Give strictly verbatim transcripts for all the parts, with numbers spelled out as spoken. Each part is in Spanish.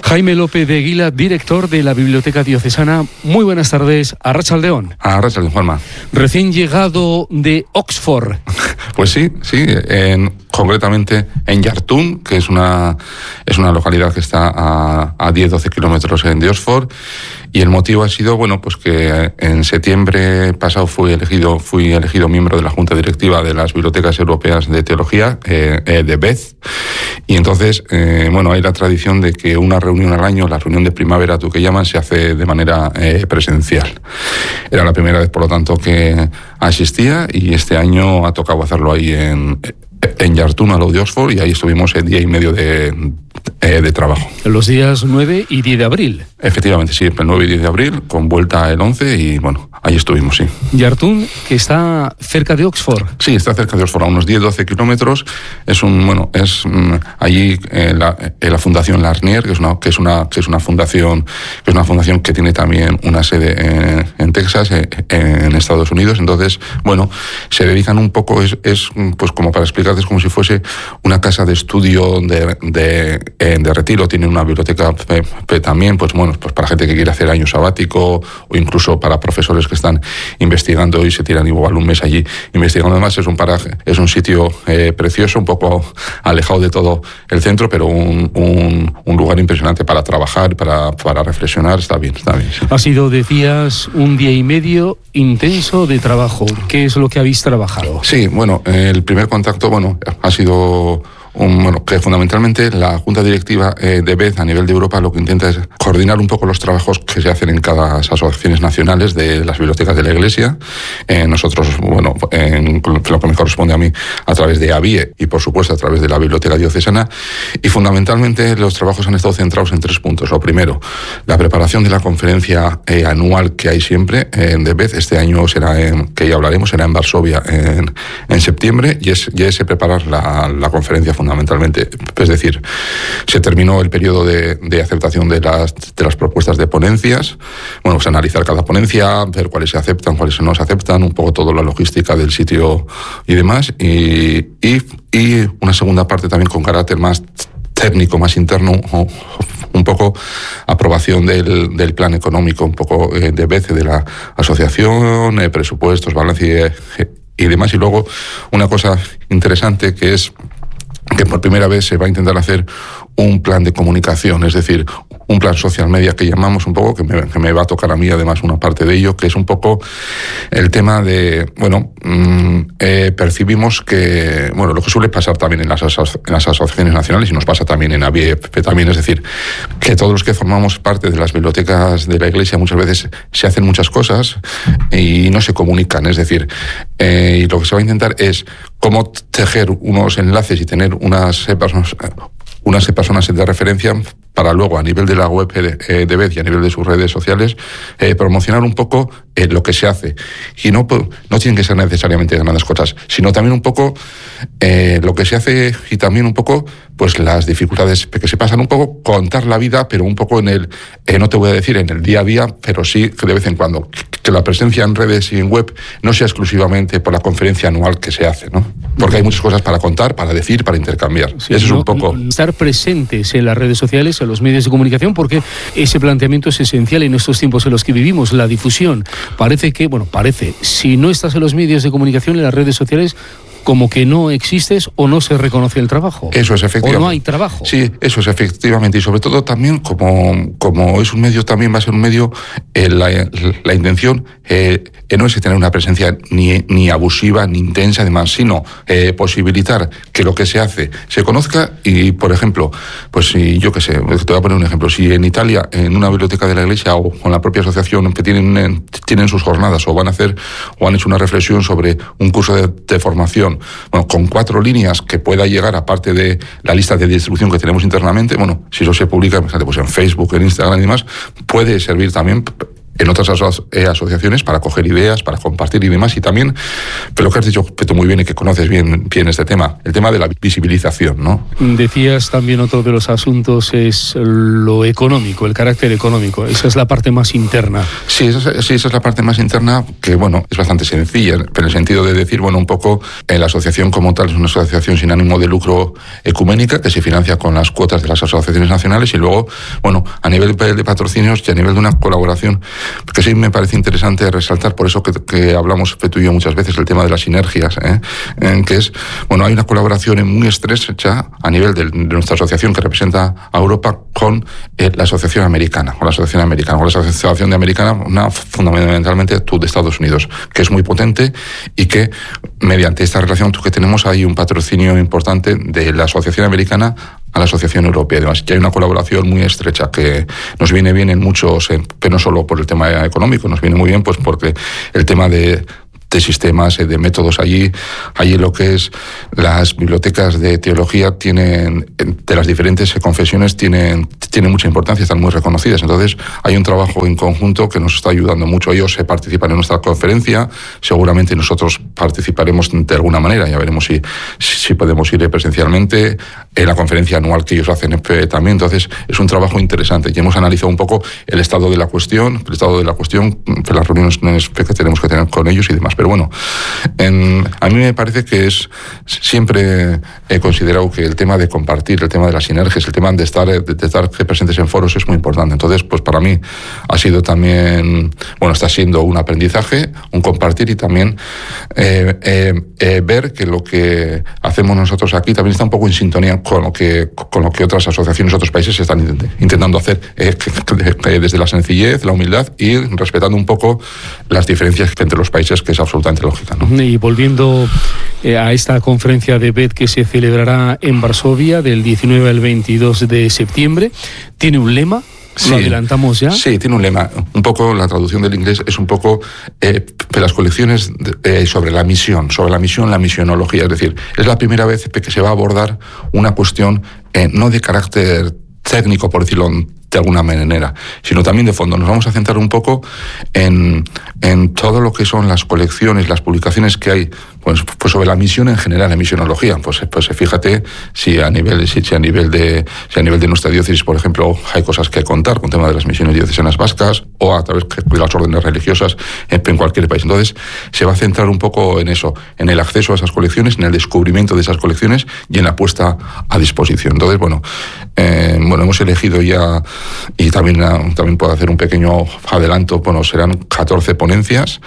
Jaime López de Aguila, director de la Biblioteca Diocesana. Muy buenas tardes, arratsaldeón. Arratsaldeón, Juanma. Recién llegado de Oxford. Pues sí, sí, en, concretamente en Yartún, que es una, es una localidad que está a, a diez a doce kilómetros de Oxford. Y el motivo ha sido, bueno, pues que en septiembre pasado fui elegido, fui elegido miembro de la Junta Directiva de las Bibliotecas Europeas de Teología, eh, eh, de B E Z. Y entonces, eh, bueno, hay la tradición de que una reunión al año, la reunión de primavera, tú que llaman, se hace de manera eh, presencial. Era la primera vez, por lo tanto, que asistía, y este año ha tocado hacerlo ahí en, en Yartún, al lado de Oxford, y ahí estuvimos el día y medio de, eh, de trabajo. Los días nueve y diez de abril. Efectivamente, sí, el nueve y diez de abril, con vuelta el once, y bueno, ahí estuvimos, sí. Yartún, que está cerca de Oxford. Sí, está cerca de Oxford, a unos diez a doce kilómetros. Es un, bueno, es um, allí eh, la, eh, la Fundación Larnier, que es una, que es una, que es una fundación, que es una fundación que tiene también una sede en, en Texas, eh, en Estados Unidos. Entonces, bueno, se dedican un poco, es, es pues como para explicarte, es como si fuese una casa de estudio de, de, eh, de retiro. Tiene una biblioteca eh, eh, también, pues bueno, pues para gente que quiere hacer año sabático, o incluso para profesores que están investigando y se tiran igual un mes allí investigando. Además, es un paraje, es un sitio eh, precioso, un poco alejado de todo el centro, pero un, un, un lugar impresionante para trabajar, para, para reflexionar. Está bien, está bien. Sí. Ha sido, decías, un día y medio intenso de trabajo. ¿Qué es lo que habéis trabajado? Sí, bueno, el primer contacto, bueno, ha sido... Un, bueno, que fundamentalmente la Junta Directiva eh, de B E Z a nivel de Europa lo que intenta es coordinar un poco los trabajos que se hacen en cada asociaciones nacionales de las bibliotecas de la Iglesia. Eh, nosotros, bueno, en lo que me corresponde a mí, a través de A B I E y, por supuesto, a través de la Biblioteca Diocesana. Y fundamentalmente los trabajos han estado centrados en tres puntos. Lo primero, la preparación de la conferencia eh, anual que hay siempre en de B E Z. Este año será, en, que ya hablaremos, será en Varsovia en, en septiembre, y es, y es preparar la, la conferencia fundamental. Fundamentalmente, es decir, se terminó el periodo de, de aceptación de las, de las propuestas de ponencias. Bueno, pues analizar cada ponencia, ver cuáles se aceptan, cuáles no se aceptan, un poco toda la logística del sitio y demás. Y, y, y una segunda parte también con carácter más técnico, más interno, un poco aprobación del, del plan económico, un poco eh, de B E Z, de la asociación, eh, presupuestos, balance y, y demás. Y luego una cosa interesante que es que por primera vez se va a intentar hacer un plan de comunicación, es decir, un plan social media que llamamos un poco, que me, que me va a tocar a mí además una parte de ello, que es un poco el tema de, bueno, mmm, eh, percibimos que, bueno, lo que suele pasar también en las, en las asociaciones nacionales, y nos pasa también en A B I E P también, es decir, que todos los que formamos parte de las bibliotecas de la Iglesia muchas veces se hacen muchas cosas y no se comunican, es decir, eh, y lo que se va a intentar es cómo tejer unos enlaces y tener unas personas, unas personas de referencia para luego, a nivel de la web de, de B E Z y a nivel de sus redes sociales, eh, promocionar un poco eh, lo que se hace. Y no, no tienen que ser necesariamente grandes cosas, sino también un poco eh, lo que se hace, y también un poco pues las dificultades que se pasan, un poco contar la vida, pero un poco en el, eh, no te voy a decir en el día a día, pero sí que de vez en cuando, que la presencia en redes y en web no sea exclusivamente por la conferencia anual que se hace, ¿no? Porque hay muchas cosas para contar, para decir, para intercambiar. Sí, Eso no, es un poco... Estar presentes en las redes sociales, en los medios de comunicación, porque ese planteamiento es esencial en estos tiempos en los que vivimos, la difusión. Parece que, bueno, parece, si no estás en los medios de comunicación, en las redes sociales, como que no existes o no se reconoce el trabajo. Eso es efectivamente. O no hay trabajo. Sí, eso es efectivamente. Y sobre todo también, como, como es un medio, también va a ser un medio, eh, la, la intención eh, no es tener una presencia ni, ni abusiva, ni intensa, además, sino eh, posibilitar que lo que se hace se conozca. Y, por ejemplo, pues si yo qué sé, te voy a poner un ejemplo. Si en Italia, en una biblioteca de la Iglesia o con la propia asociación que tienen, tienen sus jornadas o van a hacer o han hecho una reflexión sobre un curso de, de formación, bueno, con cuatro líneas que pueda llegar, aparte de la lista de distribución que tenemos internamente, bueno, si eso se publica pues en Facebook, en Instagram y demás, puede servir también en otras aso- eh, asociaciones para coger ideas, para compartir y demás. Y también, pero lo que has dicho, Peto, muy bien y que conoces bien, bien este tema, el tema de la visibilización, ¿no? Decías también otro de los asuntos es lo económico, el carácter económico. Esa es la parte más interna. Sí, esa, sí, esa es la parte más interna que, bueno, es bastante sencilla, pero en el sentido de decir, bueno, un poco, eh, la asociación como tal es una asociación sin ánimo de lucro ecuménica que se financia con las cuotas de las asociaciones nacionales y luego, bueno, a nivel de patrocinios y a nivel de una colaboración, que sí me parece interesante resaltar, por eso que, que hablamos tú y yo muchas veces, el tema de las sinergias, ¿eh? En que es, bueno, hay una colaboración muy estrecha a nivel de, de nuestra asociación que representa a Europa con eh, la asociación americana, con la asociación americana, con la asociación de americana, una fundamentalmente de Estados Unidos, que es muy potente y que mediante esta relación que tenemos hay un patrocinio importante de la asociación americana a la asociación europea. Además, que hay una colaboración muy estrecha que nos viene bien en muchos, pero no solo por el tema económico, nos viene muy bien pues porque el tema de de sistemas, de métodos allí, allí lo que es las bibliotecas de teología tienen, de las diferentes confesiones tienen, tienen mucha importancia, están muy reconocidas. Entonces hay un trabajo en conjunto que nos está ayudando mucho. Ellos se participan en nuestra conferencia, seguramente nosotros participaremos de alguna manera, ya veremos si, si podemos ir presencialmente, en la conferencia anual que ellos hacen también. Entonces es un trabajo interesante y hemos analizado un poco el estado de la cuestión, el estado de la cuestión, las reuniones que tenemos que tener con ellos y demás. Pero bueno, en, a mí me parece que es, siempre he considerado que el tema de compartir, el tema de las sinergias, el tema de estar, de, de estar presentes en foros es muy importante. Entonces, pues para mí ha sido también, bueno, está siendo un aprendizaje, un compartir y también eh, eh, eh, ver que lo que hacemos nosotros aquí también está un poco en sintonía con lo que, con lo que otras asociaciones, otros países están intentando hacer, eh, desde la sencillez, la humildad y respetando un poco las diferencias entre los países, que es absolutamente lógica, ¿no? Y volviendo eh, a esta conferencia de B E D que se celebrará en Varsovia del diecinueve al veintidós de septiembre, ¿tiene un lema? Sí, ¿lo adelantamos ya? Sí, tiene un lema. Un poco, la traducción del inglés es un poco eh, de las colecciones de, eh, sobre la misión, sobre la misión, la misionología. Es decir, es la primera vez que se va a abordar una cuestión eh, no de carácter técnico, por decirlo de alguna manera, sino también de fondo. Nos vamos a centrar un poco en, en todo lo que son las colecciones, las publicaciones que hay, pues, pues sobre la misión en general, la misionología. Pues, pues fíjate si a nivel, si, si a nivel de, si a nivel de nuestra diócesis, por ejemplo, hay cosas que contar con el tema de las misiones diocesanas vascas o a través de las órdenes religiosas en, en cualquier país. Entonces, se va a centrar un poco en eso, en el acceso a esas colecciones, en el descubrimiento de esas colecciones y en la puesta a disposición. Entonces, bueno, eh, bueno, hemos elegido ya. Y también, también puedo hacer un pequeño adelanto, bueno, serán catorce ponencias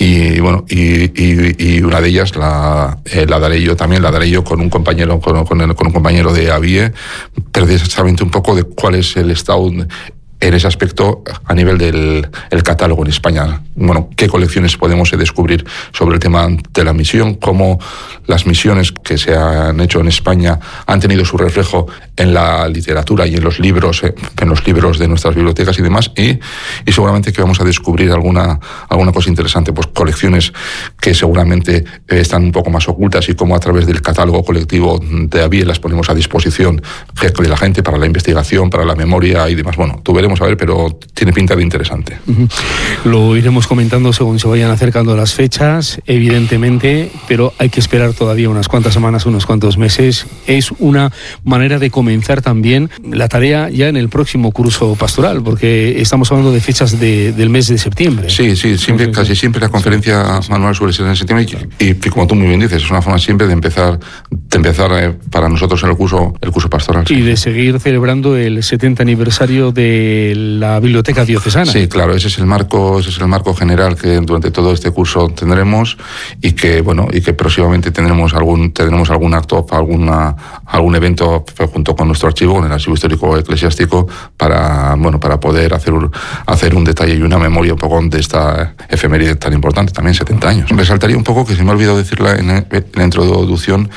y bueno, y, y, y una de ellas la, eh, la daré yo también, la daré yo con un compañero, con, con, el, con un compañero de A B I E, precisamente un poco de cuál es el estado en ese aspecto a nivel del el catálogo en España. Bueno, qué colecciones podemos descubrir sobre el tema de la misión, cómo las misiones que se han hecho en España han tenido su reflejo en la literatura y en los libros, en los libros de nuestras bibliotecas y demás, y, y seguramente que vamos a descubrir alguna, alguna cosa interesante, pues colecciones que seguramente están un poco más ocultas y cómo a través del catálogo colectivo de A B I E las ponemos a disposición de la gente para la investigación, para la memoria y demás. Bueno, tú veremos a ver, pero tiene pinta de interesante. Uh-huh. Lo iremos comentando según se vayan acercando las fechas, evidentemente, pero hay que esperar todavía unas cuantas semanas, unos cuantos meses. Es una manera de comenzar también la tarea ya en el próximo curso pastoral, porque estamos hablando de fechas de, del mes de septiembre. Sí, sí, siempre, Entonces, casi siempre la conferencia sí, sí. anual suele ser en septiembre y, y, y como tú muy bien dices, es una forma siempre de empezar, de empezar eh, para nosotros en el curso, el curso pastoral. Y sí. de seguir celebrando el setenta aniversario de la Biblioteca Diocesana. Sí, claro, ese es el marco, ese es el marco general que durante todo este curso tendremos y que bueno, y que próximamente tendremos algún tendremos algún acto, alguna algún evento junto con nuestro archivo, con el Archivo Histórico Eclesiástico, para bueno, para poder hacer un, hacer un detalle y una memoria un poco de esta efeméride tan importante, también setenta años. Resaltaría un poco, que se me ha olvidado decirla en, en la introducción,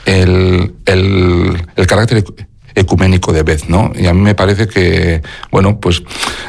el, el, el carácter ecuménico de B E D, ¿no? Y a mí me parece que, bueno, pues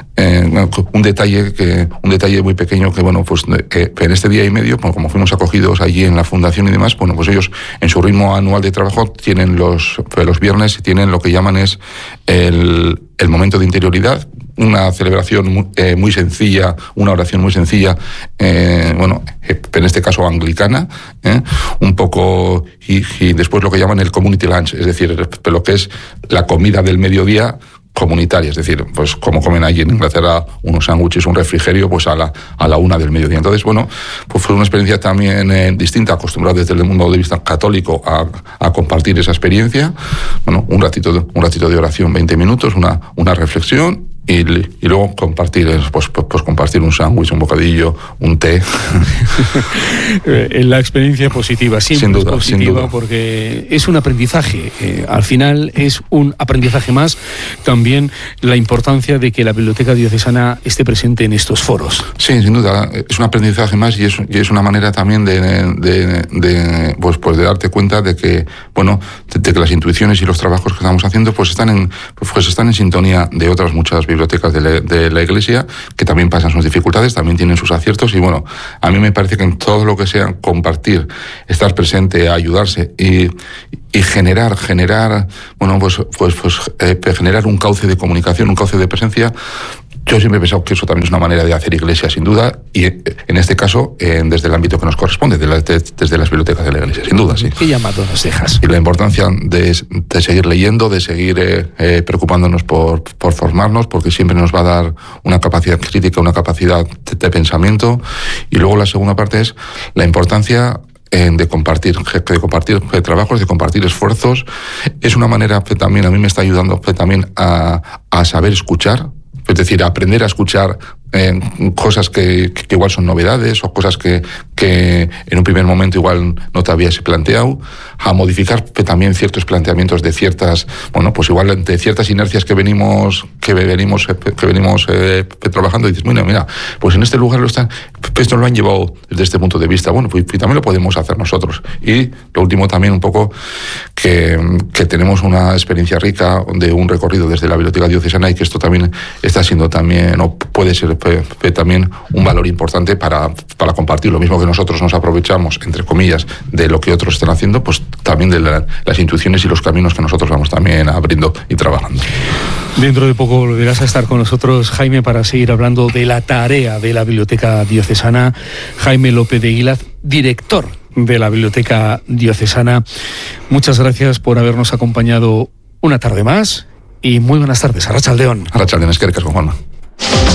eh, un detalle que un detalle muy pequeño que, bueno, pues que en este día y medio, pues, como fuimos acogidos allí en la fundación y demás, bueno, pues ellos en su ritmo anual de trabajo tienen los, los viernes, tienen lo que llaman es el, el momento de interioridad, una celebración muy, eh, muy sencilla, una oración muy sencilla, eh, bueno, en este caso anglicana, eh, un poco, y, y después lo que llaman el community lunch, es decir, lo que es la comida del mediodía comunitaria, es decir, pues como comen allí en Inglaterra unos sándwiches, un refrigerio, pues a la, a la una del mediodía. Entonces, bueno, pues fue una experiencia también eh, distinta, acostumbrado desde el mundo de vista católico a, a compartir esa experiencia. Bueno, un ratito de, un ratito de oración, veinte minutos, una, una reflexión. Y, y luego compartir, pues, pues, pues compartir un sándwich, un bocadillo, un té. La experiencia positiva, siempre sin duda, es positiva, sin duda. Porque es un aprendizaje. Eh, al final es un aprendizaje más. También la importancia de que la Biblioteca Diocesana esté presente en estos foros. Sí, sin duda. Es un aprendizaje más y es, y es una manera también de, de, de, pues, pues de darte cuenta de que, bueno, de, de que las intuiciones y los trabajos que estamos haciendo pues están en, pues están en sintonía de otras muchas bibliotecas de la, de la Iglesia, que también pasan sus dificultades, también tienen sus aciertos, y bueno, a mí me parece que en todo lo que sea compartir, estar presente, ayudarse y, y generar, generar, bueno, pues, pues, pues eh, generar un cauce de comunicación, un cauce de presencia. Yo siempre he pensado que eso también es una manera de hacer iglesia, sin duda, y en este caso, eh, desde el ámbito que nos corresponde, de la, de, desde las bibliotecas de la Iglesia, sin duda, sí. ¿Qué llamado nos dejas? Y la importancia de, de seguir leyendo, de seguir eh, eh, preocupándonos por, por formarnos, porque siempre nos va a dar una capacidad crítica, una capacidad de, de pensamiento. Y luego la segunda parte es la importancia de compartir, de compartir trabajos, de compartir esfuerzos. Es una manera que también a mí me está ayudando que también a, a saber escuchar. Es decir, aprender a escuchar eh, cosas que, que igual son novedades o cosas que, que en un primer momento igual no te habías planteado, a modificar también ciertos planteamientos de ciertas, bueno, pues igual de ciertas inercias que venimos que venimos que venimos eh, trabajando, y dices, bueno, mira, pues en este lugar lo están, esto lo han llevado desde este punto de vista, bueno, pues también lo podemos hacer nosotros. Y lo último también un poco que, que tenemos una experiencia rica de un recorrido desde la Biblioteca Diocesana, y que esto también está siendo también, o puede ser también un valor importante para, para compartir. Lo mismo que nosotros nos aprovechamos, entre comillas, de lo que otros están haciendo, pues también de la, las intuiciones y los caminos que nosotros vamos también abriendo y trabajando. Dentro de poco volverás a estar con nosotros, Jaime, para seguir hablando de la tarea de la Biblioteca Diocesana. Jaime López de Aguilaz, director de la Biblioteca Diocesana. Muchas gracias por habernos acompañado una tarde más y muy buenas tardes. Arratsaldeon. Arratsaldeon, eskerrik asko, Juanma.